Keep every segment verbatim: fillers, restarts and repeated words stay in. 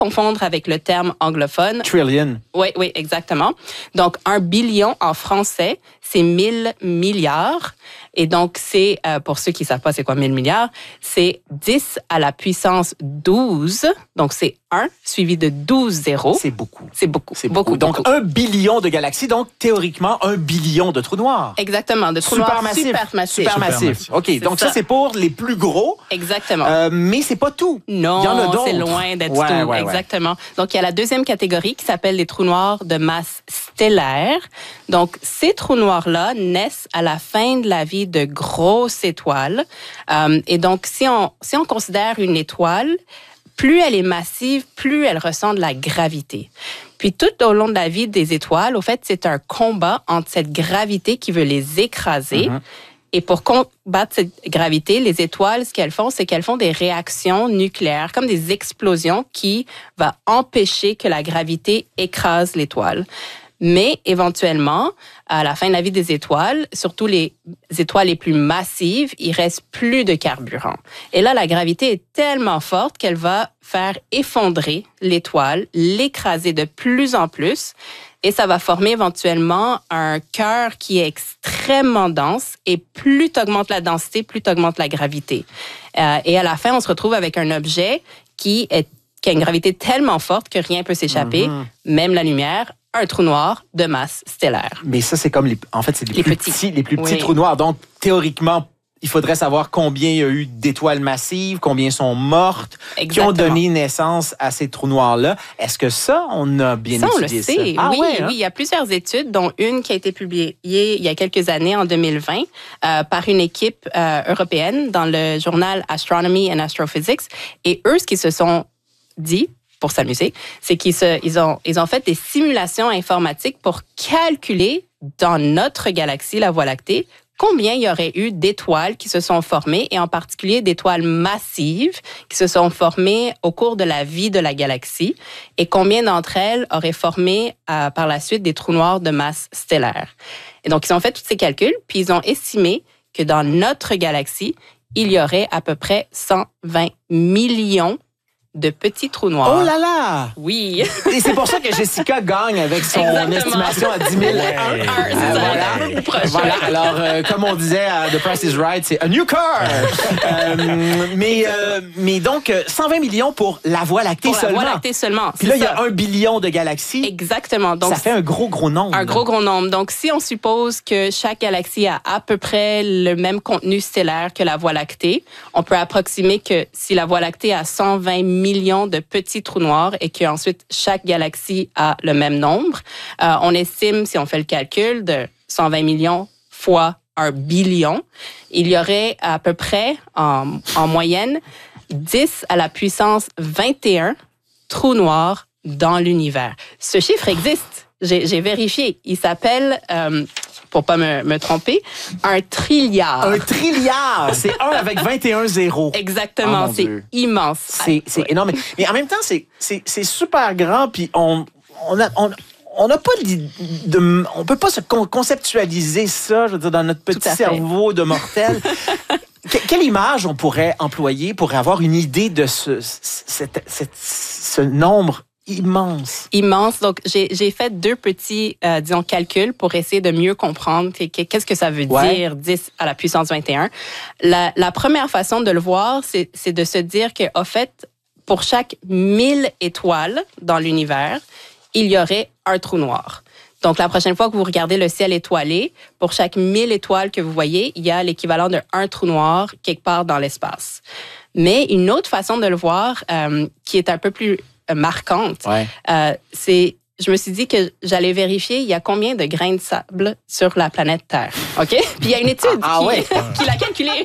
confondre avec le terme anglophone. Trillion. Oui, oui, exactement. Donc, un billion en français, c'est mille milliards. Et donc, c'est, euh, pour ceux qui ne savent pas c'est quoi mille milliards, c'est dix à la puissance douze. Donc, c'est un suivi de douze zéros. C'est beaucoup. C'est beaucoup. C'est beaucoup. beaucoup. Donc, beaucoup. un billion de galaxies. Donc, théoriquement, un billion de trous noirs. Exactement. De trous noirs massif. super massifs. Super massif. OK. C'est Donc, ça, ça c'est pour les plus gros. Exactement. Euh, mais c'est pas tout. Non, il y en a d'autres. c'est loin d'être ouais, tout. Ouais, ouais. Exactement. Donc, il y a la deuxième catégorie qui s'appelle les trous noirs de masse stellaire. Donc, ces trous noirs-là naissent à la fin de la vie de grosses étoiles. Euh, et donc, si on, si on considère une étoile, plus elle est massive, plus elle ressent de la gravité. Puis, tout au long de la vie des étoiles, au fait, c'est un combat entre cette gravité qui veut les écraser. Mm-hmm. Et pour combattre cette gravité, les étoiles, ce qu'elles font, c'est qu'elles font des réactions nucléaires, comme des explosions qui vont empêcher que la gravité écrase l'étoile. Mais éventuellement, à la fin de la vie des étoiles, surtout les étoiles les plus massives, il reste plus de carburant. Et là, la gravité est tellement forte qu'elle va faire effondrer l'étoile, l'écraser de plus en plus. Et ça va former éventuellement un cœur qui est extrêmement dense. Et plus tu augmentes la densité, plus tu augmentes la gravité. Euh, et à la fin, on se retrouve avec un objet qui, est, qui a une gravité tellement forte que rien ne peut s'échapper, mm-hmm. même la lumière. Un trou noir de masse stellaire. Mais ça, c'est comme les, en fait, c'est les, les plus petits, petits les plus petits oui. trous noirs. Donc, théoriquement, il faudrait savoir combien il y a eu d'étoiles massives, combien sont mortes, Exactement. qui ont donné naissance à ces trous noirs-là. Est-ce que ça, on a bien ça, étudié ça? On le sait, ah, oui, ouais, hein? oui. Il y a plusieurs études, dont une qui a été publiée il y a quelques années, en deux mille vingt, euh, par une équipe euh, européenne dans le journal Astronomy and Astrophysics. Et eux, ce qu'ils se sont dit, pour s'amuser, c'est qu'ils se, ils ont, ils ont fait des simulations informatiques pour calculer dans notre galaxie, la Voie lactée, combien il y aurait eu d'étoiles qui se sont formées, et en particulier d'étoiles massives qui se sont formées au cours de la vie de la galaxie, et combien d'entre elles auraient formé euh, par la suite des trous noirs de masse stellaire. Et donc, ils ont fait tous ces calculs, puis ils ont estimé que dans notre galaxie, il y aurait à peu près cent vingt millions de petits trous noirs. Oh là là! Oui. Et c'est pour ça que Jessica gagne avec son Exactement. estimation à dix mille. Ouais. Un, un, c'est euh, ça, voilà. un peu plus proche. Voilà. Alors, euh, comme on disait à The Price is Right, c'est a new car! euh, mais, euh, mais donc, cent vingt millions pour la Voie lactée pour seulement. la Voie lactée seulement. Puis là, il y a un billion de galaxies. Exactement. Donc, ça fait un gros, gros nombre. Un gros, gros nombre. Donc, si on suppose que chaque galaxie a à peu près le même contenu stellaire que la Voie lactée, on peut approximer que si la Voie lactée a cent vingt millions de petits petits trous noirs et qu'ensuite chaque galaxie a le même nombre, euh, on estime, si on fait le calcul, de cent vingt millions fois un billion, il y aurait à peu près, en, en moyenne, dix à la puissance vingt et un trous noirs dans l'univers. Ce chiffre existe. J'ai, j'ai vérifié. Il s'appelle... Euh, pour pas me, me tromper, un trilliard. Un trilliard! C'est un avec vingt et un zéros. Exactement, oh, c'est Dieu. immense. C'est, c'est ouais. énorme. Mais en même temps, c'est, c'est, c'est super grand, puis on on a... On, on n'a pas de, de... On peut pas se conceptualiser ça, je veux dire, dans notre petit cerveau de mortel. Quelle image on pourrait employer pour avoir une idée de ce, cette, cette, ce nombre immense. Immense. Donc, j'ai, j'ai fait deux petits, euh, disons, calculs pour essayer de mieux comprendre qu'est-ce que ça veut ouais. dire dix à la puissance vingt et un. La, la première façon de le voir, c'est, c'est de se dire qu'en fait, pour chaque mille étoiles dans l'univers, il y aurait un trou noir. Donc, la prochaine fois que vous regardez le ciel étoilé, pour chaque mille étoiles que vous voyez, il y a l'équivalent d'un trou noir quelque part dans l'espace. Mais une autre façon de le voir, euh, qui est un peu plus marquante, ouais. euh, c'est, je me suis dit que j'allais vérifier il y a combien de grains de sable sur la planète Terre. OK? Puis il y a une étude ah, qui, ouais. qui l'a calculé.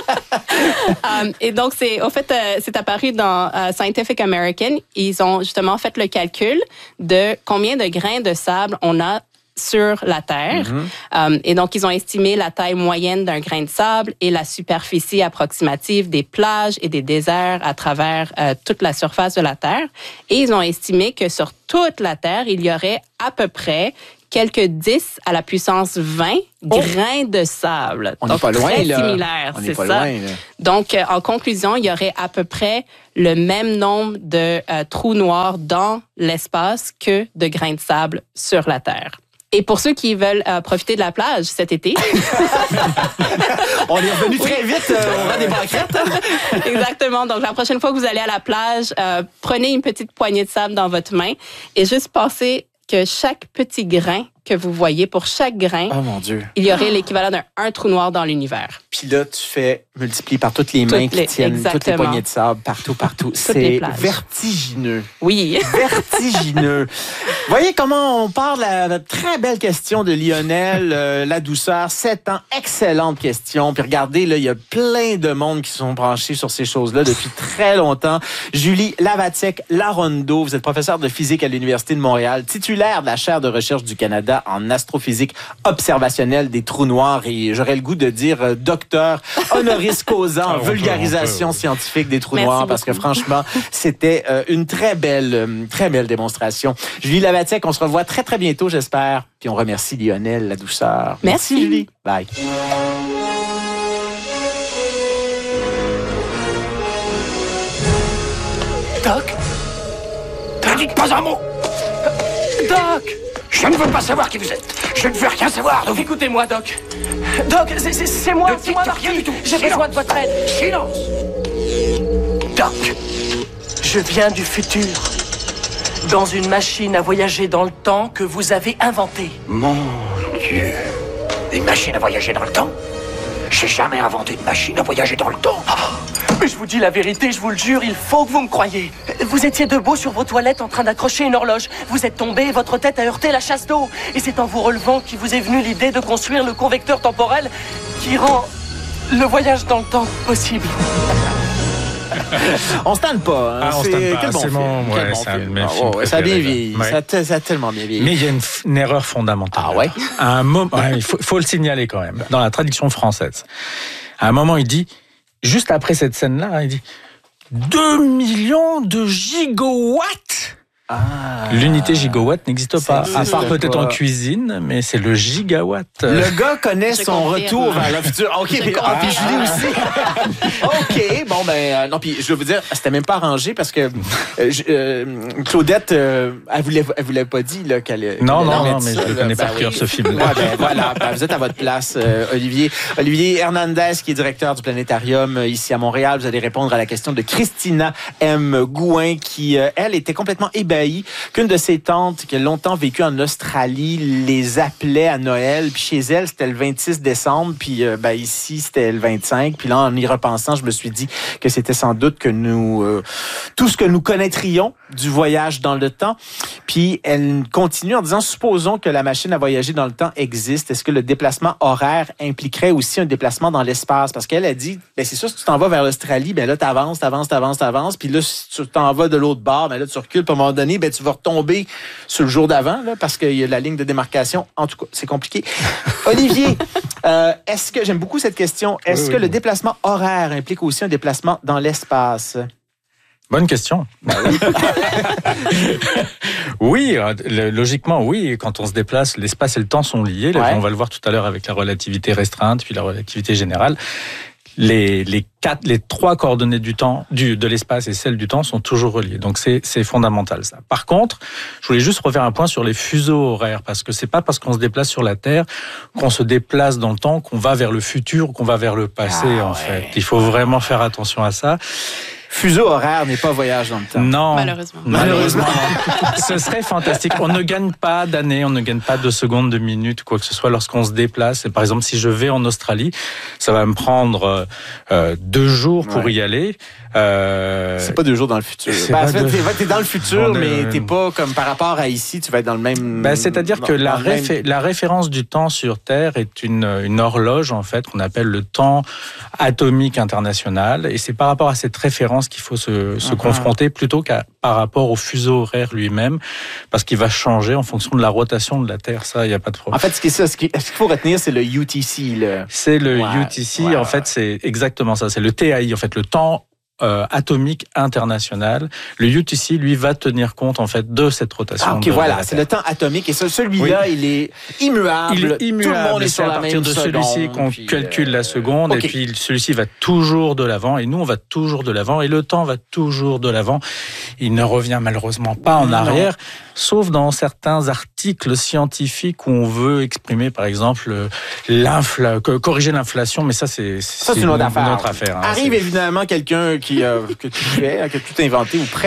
um, et donc, c'est, au fait, euh, c'est apparu dans uh, Scientific American. Ils ont justement fait le calcul de combien de grains de sable on a sur la Terre. Mm-hmm. Um, et donc, ils ont estimé la taille moyenne d'un grain de sable et la superficie approximative des plages et des déserts à travers euh, toute la surface de la Terre. Et ils ont estimé que sur toute la Terre, il y aurait à peu près quelques dix à la puissance vingt oh. grains de sable. On n'est pas loin, très là. Similaire, On c'est n'est pas ça. loin, là. Donc, euh, en conclusion, il y aurait à peu près le même nombre de euh, trous noirs dans l'espace que de grains de sable sur la Terre. Et pour ceux qui veulent euh, profiter de la plage cet été... On est revenu très vite euh, au rang des banquettes. Exactement. Donc, la prochaine fois que vous allez à la plage, euh, prenez une petite poignée de sable dans votre main et juste pensez que chaque petit grain que vous voyez, pour chaque grain, oh mon Dieu. il y aurait l'équivalent d'un un trou noir dans l'univers. Puis là, tu fais multiplier par toutes les mains toutes qui les, tiennent exactement. toutes les poignées de sable, partout, partout. C'est vertigineux. Oui. Vertigineux. Voyez comment on part de la, la très belle question de Lionel, euh, la douceur. sept ans, excellente question. Puis regardez, là, il y a plein de monde qui sont branchés sur ces choses-là depuis très longtemps. Julie Lavatsek-Larondeau, vous êtes professeure de physique à l'Université de Montréal, titulaire de la chaire de recherche du Canada en astrophysique observationnelle des trous noirs et j'aurais le goût de dire euh, docteur honoris causa en vulgarisation scientifique des trous Merci noirs beaucoup. parce que franchement, c'était euh, une très belle, euh, très belle démonstration. Julie Lavatsek, on se revoit très, très bientôt, j'espère. Puis on remercie Lionel, la douceur. Merci, Merci Julie. Bye. Doc? Ne dites pas un mot! Doc! Je ne veux pas savoir qui vous êtes. Je ne veux rien savoir de vous. Écoutez-moi, Doc. Doc, c'est, c'est, c'est moi, ne c'est moi, Marty. Rien du tout. J'ai Silence. besoin de votre aide. Silence. Doc, je viens du futur. Dans une machine à voyager dans le temps que vous avez inventée. Mon Dieu. Une machine à voyager dans le temps? J'ai jamais inventé de machine à voyager dans le temps. Oh. Mais je vous dis la vérité, je vous le jure, il faut que vous me croyiez. Vous étiez debout sur vos toilettes en train d'accrocher une horloge. Vous êtes tombé et votre tête a heurté la chasse d'eau. Et c'est en vous relevant qu'il vous est venu l'idée de construire le convecteur temporel qui rend le voyage dans le temps possible. On se tanne pas. Hein. Ah, on c'est se tanne pas. Quel bon c'est film. mon, Quel ouais, bon c'est film. un de mes Ah, films ouais, ça a bien vieilli. Ouais. Ça, a, ça a tellement bien vieilli. Mais il y a une, une erreur fondamentale. Ah ouais? À un moment, ouais, il faut, faut le signaler quand même. Dans la traduction française, à un moment, il dit, juste après cette scène-là, il dit deux millions de gigawatts. Ah. L'unité gigawatt n'existe pas, à part peut-être pas. en cuisine, mais c'est le gigawatt. Le gars connaît Je son confirme. retour vers le futur. OK, Je puis, ah, puis Julie aussi. OK, bon, ben, euh, non, puis je veux vous dire, c'était même pas arrangé parce que euh, je- euh, Claudette, euh, elle vous l'avait, elle vous l'avait pas dit, là, qu'elle. Non, qu'elle non, allait non, mettre mais ça, je le là. connais Ben par cœur, oui. ce film. Ouais, ben, voilà, ben, vous êtes à votre place, euh, Olivier. Olivier Hernandez, qui est directeur du Planétarium euh, ici à Montréal. Vous allez répondre à la question de Christina M. Gouin, qui, euh, elle, était complètement ébahie qu'une de ses tantes, qui a longtemps vécu en Australie, les appelait à Noël. Puis chez elle, c'était le vingt-six décembre. Puis euh, ben, ici, c'était le vingt-cinq. Puis là, en y repensant, je me suis dit que c'était sans doute que nous, euh, tout ce que nous connaîtrions du voyage dans le temps. Puis elle continue en disant, supposons que la machine à voyager dans le temps existe. Est-ce que le déplacement horaire impliquerait aussi un déplacement dans l'espace? Parce qu'elle a dit, ben c'est sûr, si tu t'en vas vers l'Australie, ben là, t'avances, t'avances, t'avances, t'avances. Puis là, si tu t'en vas de l'autre bord, ben là, tu recules. Puis à un moment donné, ben tu vas retomber sur le jour d'avant, là, parce qu'il y a la ligne de démarcation. En tout cas, c'est compliqué. Olivier, euh, est-ce que, j'aime beaucoup cette question, est-ce oui, que oui. le déplacement horaire implique aussi un déplacement dans l'espace? Bonne question. Oui, euh, le- logiquement, oui. Quand on se déplace, l'espace et le temps sont liés. Là, Ouais. on va le voir tout à l'heure avec la relativité restreinte, puis la relativité générale. Les, les quatre, les trois coordonnées du temps, du, de l'espace et celles du temps sont toujours reliées. Donc c'est, c'est fondamental ça. Par contre, je voulais juste refaire un point sur les fuseaux horaires parce que c'est pas parce qu'on se déplace sur la Terre qu'on se déplace dans le temps, qu'on va vers le futur, qu'on va vers le passé Ah en ouais. fait. Il faut vraiment faire attention à ça. Fuseau horaire n'est pas voyage dans le temps. Non. Malheureusement. Malheureusement. Ce serait fantastique. On ne gagne pas d'années, on ne gagne pas de secondes, de minutes, quoi que ce soit lorsqu'on se déplace. Et par exemple, si je vais en Australie, ça va me prendre euh, deux jours pour Ouais. y aller. Euh, C'est pas deux jours dans le futur. c'est Ben, pas en fait, deux- t'es, t'es dans le futur, On est- mais t'es pas comme par rapport à ici, tu vas être dans le même... Ben, c'est-à-dire que dans la, le même- réfé- la référence du temps sur Terre est une, une horloge, en fait, qu'on appelle le temps atomique international. Et c'est par rapport à cette référence qu'il faut se, se Mhm. confronter plutôt qu'à par rapport au fuseau horaire lui-même, parce qu'il va changer en fonction de la rotation de la Terre. Ça, il n'y a pas de problème. En fait, ce qu'il ce qu'il faut retenir, c'est le U T C. Là. C'est le Ouais, U T C, ouais, en fait, c'est exactement ça. C'est le T A I, en fait, le temps euh, atomique international. Le U T C, lui, va tenir compte en fait de cette rotation. Ah, ok, de, voilà, de c'est le temps atomique et ce, celui-là, oui. il est immuable. Il est immuable. Tout le monde est sur c'est la à partir même de seconde, celui-ci qu'on puis, calcule euh... la seconde okay. Et puis celui-ci va toujours de l'avant et nous on va toujours de l'avant et le temps va toujours de l'avant. Il ne revient malheureusement pas en arrière, non. Sauf dans certains articles scientifiques où on veut exprimer par exemple l'infla... corriger l'inflation, mais ça c'est, ça, c'est une autre une affaire. Autre affaire hein, Arrive c'est... évidemment quelqu'un qui, euh, que tu fais, que tu t'as inventé ou presque.